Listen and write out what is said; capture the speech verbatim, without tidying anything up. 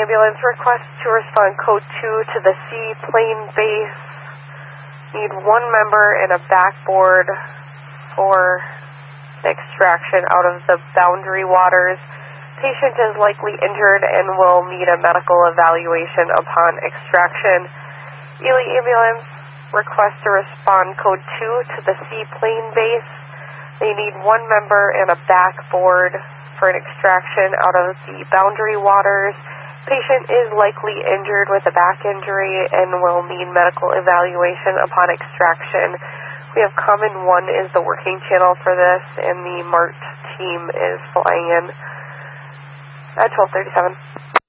ambulance request to respond code two to the Seaplane base. Need one member and a backboard for extraction out of the Boundary Waters. Patient is likely injured and will need a medical evaluation upon extraction. Ely ambulance request to respond code two to the Seaplane base. They need one member and a backboard for an extraction out of the Boundary Waters. Patient is likely injured with a back injury and will need medical evaluation upon extraction. We have common one is the working channel for this, and the MART team is flying in at twelve thirty-seven.